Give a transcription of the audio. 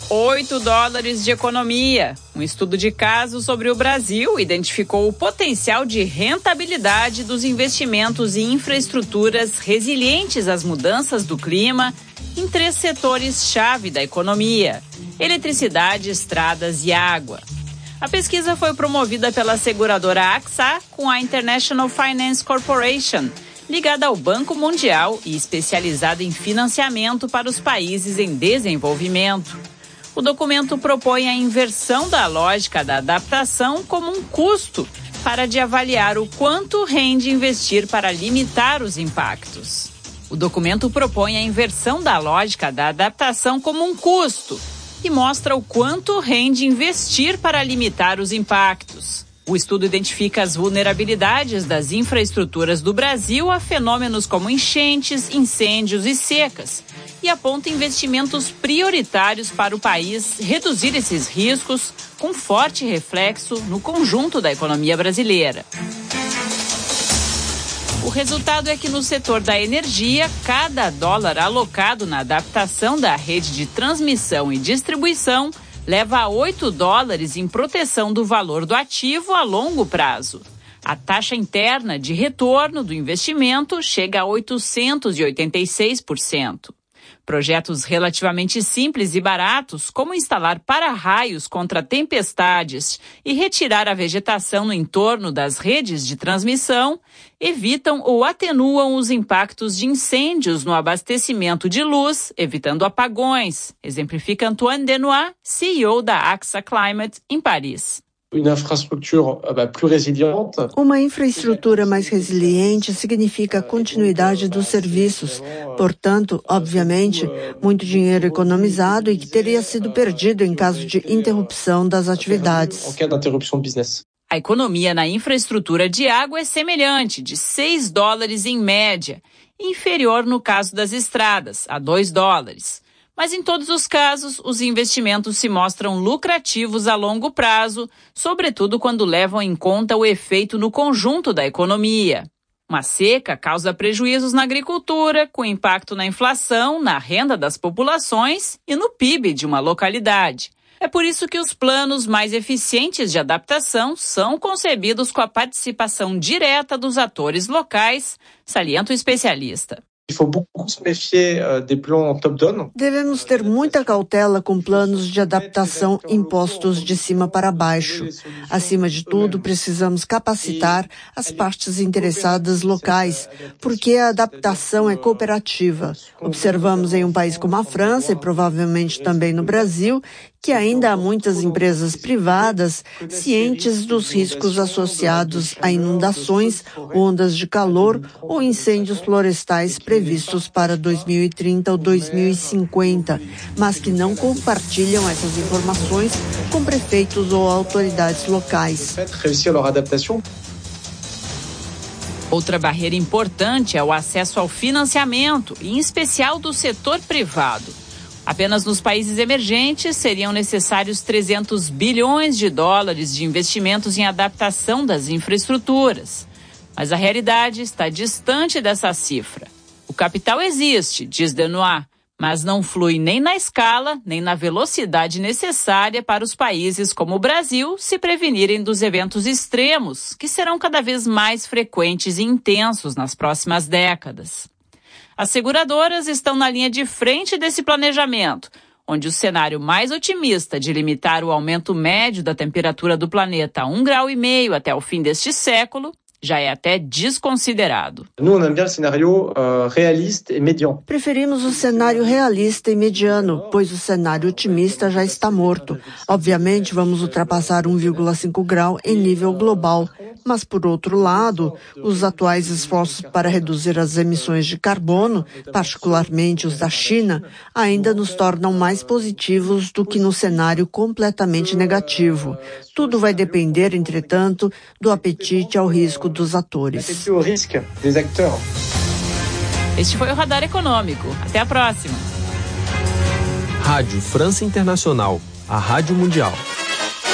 $8 de economia. Um estudo de caso sobre o Brasil identificou o potencial de rentabilidade dos investimentos em infraestruturas resilientes às mudanças do clima em 3 setores-chave da economia: eletricidade, estradas e água. A pesquisa foi promovida pela seguradora AXA com a International Finance Corporation, ligada ao Banco Mundial e especializada em financiamento para os países em desenvolvimento. O documento propõe a inversão da lógica da adaptação como um custo para de avaliar o quanto rende investir para limitar os impactos. O documento propõe a inversão da lógica da adaptação como um custo e mostra o quanto rende investir para limitar os impactos. O estudo identifica as vulnerabilidades das infraestruturas do Brasil a fenômenos como enchentes, incêndios e secas e aponta investimentos prioritários para o país reduzir esses riscos, com forte reflexo no conjunto da economia brasileira. O resultado é que no setor da energia, cada dólar alocado na adaptação da rede de transmissão e distribuição leva a $8 em proteção do valor do ativo a longo prazo. A taxa interna de retorno do investimento chega a 886%. Projetos relativamente simples e baratos, como instalar para-raios contra tempestades e retirar a vegetação no entorno das redes de transmissão, evitam ou atenuam os impactos de incêndios no abastecimento de luz, evitando apagões, exemplifica Antoine Denois, CEO da AXA Climate, em Paris. Uma infraestrutura mais resiliente significa a continuidade dos serviços. Portanto, obviamente, muito dinheiro economizado e que teria sido perdido em caso de interrupção das atividades. A economia na infraestrutura de água é semelhante, de $6 em média, inferior no caso das estradas, a $2. Mas em todos os casos, os investimentos se mostram lucrativos a longo prazo, sobretudo quando levam em conta o efeito no conjunto da economia. Uma seca causa prejuízos na agricultura, com impacto na inflação, na renda das populações e no PIB de uma localidade. É por isso que os planos mais eficientes de adaptação são concebidos com a participação direta dos atores locais, salienta o especialista. Devemos ter muita cautela com planos de adaptação impostos de cima para baixo. Acima de tudo, precisamos capacitar as partes interessadas locais, porque a adaptação é cooperativa. Observamos em um país como a França, e provavelmente também no Brasil, que ainda há muitas empresas privadas cientes dos riscos associados a inundações, ondas de calor ou incêndios florestais previstos para 2030 ou 2050, mas que não compartilham essas informações com prefeitos ou autoridades locais. Outra barreira importante é o acesso ao financiamento, em especial do setor privado. Apenas nos países emergentes seriam necessários $300 bilhões de investimentos em adaptação das infraestruturas. Mas a realidade está distante dessa cifra. O capital existe, diz Denois, mas não flui nem na escala, nem na velocidade necessária para os países como o Brasil se prevenirem dos eventos extremos, que serão cada vez mais frequentes e intensos nas próximas décadas. As seguradoras estão na linha de frente desse planejamento, onde o cenário mais otimista de limitar o aumento médio da temperatura do planeta a 1,5 graus até o fim deste século já é até desconsiderado. Preferimos o cenário realista e mediano, pois o cenário otimista já está morto. Obviamente, vamos ultrapassar 1,5 grau em nível global. Mas, por outro lado, os atuais esforços para reduzir as emissões de carbono, particularmente os da China, ainda nos tornam mais positivos do que no cenário completamente negativo. Tudo vai depender, entretanto, do apetite ao risco dos atores. Este foi o Radar Econômico. Até a próxima. Rádio França Internacional, a Rádio Mundial.